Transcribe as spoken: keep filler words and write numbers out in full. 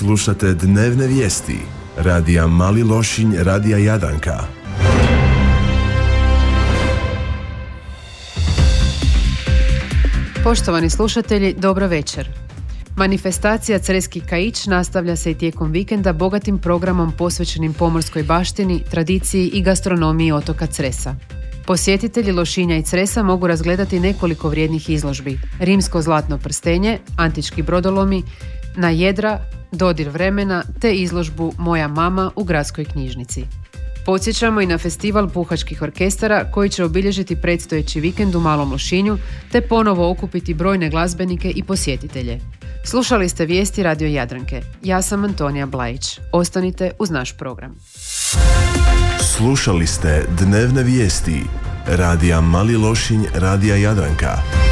Slušate dnevne vijesti radija Mali Lošinj, radija Jadranka. Poštovani slušatelji, dobro večer. Manifestacija Creski kaić nastavlja se i tijekom vikenda bogatim programom posvećenim pomorskoj baštini, tradiciji i gastronomiji otoka Cresa. Posjetitelji Lošinja i Cresa mogu razgledati nekoliko vrijednih izložbi: rimsko zlatno prstenje, antički brodolomi, na jedra, dodir vremena te izložbu Moja mama u gradskoj knjižnici. Podsjećamo i na festival puhačkih orkestara koji će obilježiti predstojeći vikend u Malom Lošinju te ponovo okupiti brojne glazbenike i posjetitelje. Slušali ste vijesti Radio Jadranke. Ja sam Antonija Blajić. Ostanite uz naš program. Slušali ste dnevne vijesti radija Mali Lošinj, radija Jadranka.